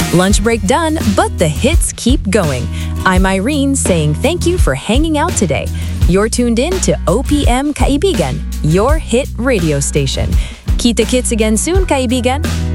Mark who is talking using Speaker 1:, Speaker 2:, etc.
Speaker 1: Lunch break done, but the hits keep going. I'm Irene saying thank you for hanging out today. You're tuned in to OPM Kaibigan, your hit radio station. Kita-kits again soon, kaibigan.